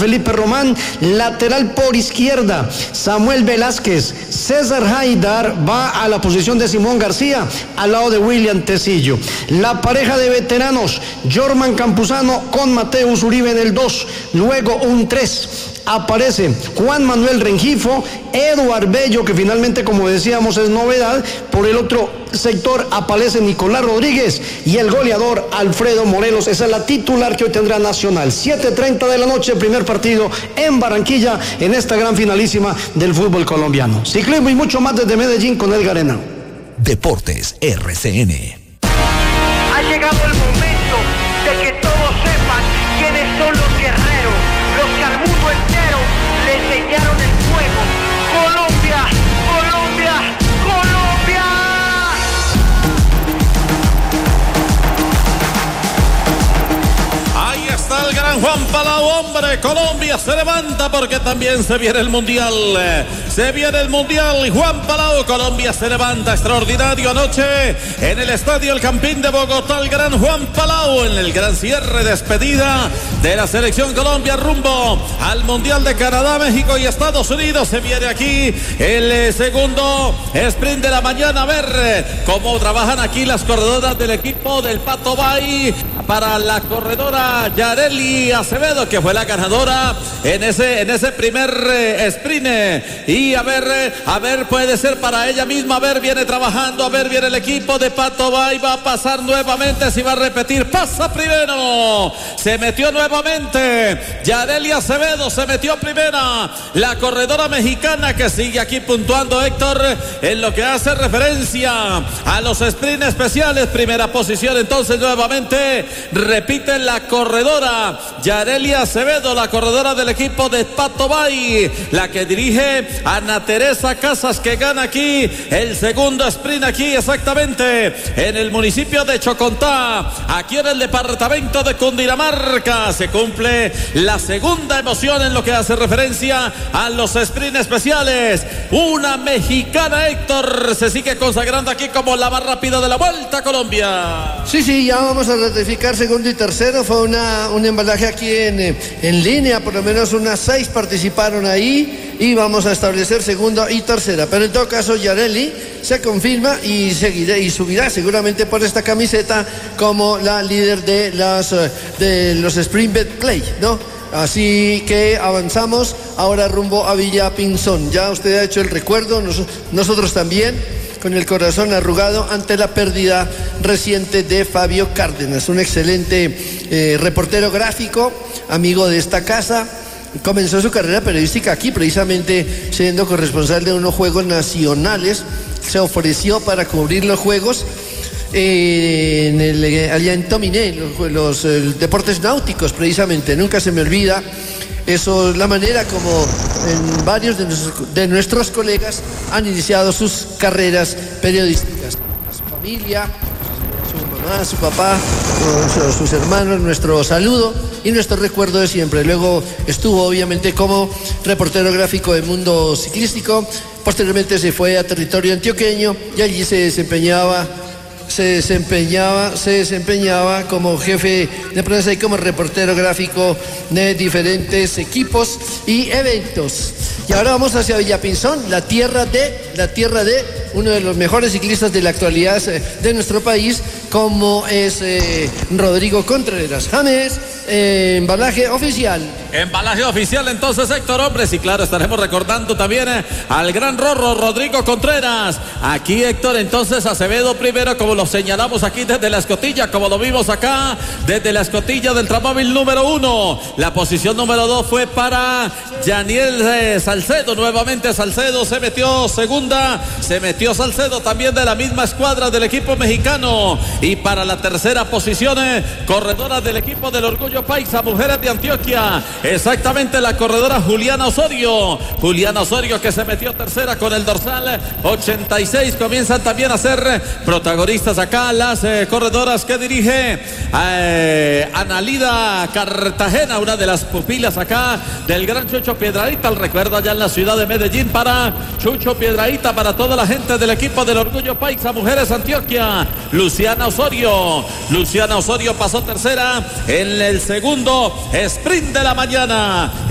Felipe Román, lateral por izquierda, Samuel Velázquez, César Haidar va a la posición de Simón García, al lado de William Tecillo. La pareja de veteranos, Jorman Campuzano con Mateus Uribe en el 2, luego un 3. Aparece Juan Manuel Rengifo, Eduard Bello, que finalmente, como decíamos, es novedad. Por el otro sector aparece Nicolás Rodríguez y el goleador Alfredo Morelos. Esa es la titular que hoy tendrá Nacional. 7:30 de la noche, primer partido en Barranquilla, en esta gran finalísima del fútbol colombiano. Ciclismo y mucho más desde Medellín con Edgar Henao. Deportes RCN. Ha llegado el momento de que todos sepan quiénes son los guerreros, los que al mundo entero le enseñaron el fuego. Colombia, Colombia, Colombia. Ahí está el gran Juan Palau, hombre. Colombia se levanta porque también se viene el Mundial. Se viene el Mundial. Juan Palau, Colombia se levanta. Extraordinario anoche en el Estadio El Campín de Bogotá. El gran Juan Palau en el gran cierre, despedida de la selección Colombia rumbo al Mundial de Canadá, México y Estados Unidos. Se viene aquí el segundo sprint de la mañana. A ver cómo trabajan aquí las corredoras del equipo del Pato Bay para la corredora Yareli Acevedo, que fue la ganadora en ese primer sprint. Y a ver, puede ser para ella misma. A ver, viene trabajando. A ver, viene el equipo de Pato Bay. Va a pasar nuevamente. Si va a repetir, pasa primero. Se metió nuevamente. Yareli Acevedo se metió primera. La corredora mexicana que sigue aquí puntuando, Héctor, en lo que hace referencia a los sprints especiales. Primera posición, entonces nuevamente repite la corredora Yareli Acevedo, la corredora del equipo de Pato Bay, la que dirige Ana Teresa Casas, que gana aquí el segundo sprint, aquí exactamente en el municipio de Chocontá, aquí en el departamento de Cundinamarca. Se cumple la segunda emoción en lo que hace referencia a los sprints especiales. Una mexicana, Héctor, se sigue consagrando aquí como la más rápida de la Vuelta a Colombia. Sí, ya vamos a ratificar segundo y tercero. Fue un embalaje aquí en línea, por lo menos unas 6 participaron ahí y vamos a establecer segunda y tercera. Pero en todo caso, Yareli se confirma y subirá seguramente por esta camiseta como la líder de los Sprint Betplay, ¿no? Así que avanzamos ahora rumbo a Villa Pinzón. Ya usted ha hecho el recuerdo, nosotros también, con el corazón arrugado ante la pérdida reciente de Fabio Cárdenas, un excelente reportero gráfico, amigo de esta casa. Comenzó su carrera periodística aquí, precisamente siendo corresponsal de unos Juegos Nacionales. Se ofreció para cubrir los Juegos allá en Tominé, los deportes náuticos, precisamente. Nunca se me olvida. Eso es la manera como en varios de nuestros colegas han iniciado sus carreras periodísticas. A su familia, su mamá, su papá, sus hermanos, nuestro saludo y nuestro recuerdo de siempre. Luego estuvo obviamente como reportero gráfico de Mundo Ciclístico. Posteriormente se fue a territorio antioqueño y allí se desempeñaba como jefe de prensa y como reportero gráfico de diferentes equipos y eventos. Y ahora vamos hacia Villapinzón, la tierra de uno de los mejores ciclistas de la actualidad de nuestro país, como es Rodrigo Contreras. James, embalaje oficial. Embalaje oficial entonces, Héctor, hombres, y claro, estaremos recordando también al gran Rorro Rodrigo Contreras. Aquí, Héctor, entonces Acevedo primero, como lo señalamos aquí desde la escotilla, como lo vimos acá desde la escotilla del tramóvil número 1. La posición número 2 fue para Yaniel Salcedo. Nuevamente Salcedo se metió segunda, se metió Salcedo también de la misma escuadra del equipo mexicano. Y para la tercera posición, corredora del equipo del Orgullo Paisa, Mujeres de Antioquia, exactamente la corredora Juliana Osorio. Juliana Osorio, que se metió tercera con el dorsal 86. Comienzan también a ser protagonistas acá las corredoras que dirige Analida Cartagena, una de las pupilas acá del gran Chucho Piedrahita. El recuerdo allá en la ciudad de Medellín para Chucho Piedrahita, para toda la gente del equipo del Orgullo Paisa, Mujeres Antioquia. Luciana Osorio pasó tercera en el segundo sprint de la mañana.